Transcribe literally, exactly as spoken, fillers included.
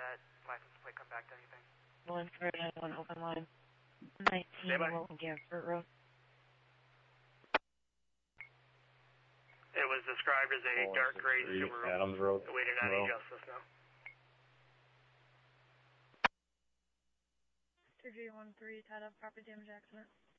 that license plate come back to anything? one three nine one open line. nineteen Wilton Gansford Road. It was described as a dark gray Subaru. Adams Road. Awaiting any justice now. two J one three tied up property damage accident.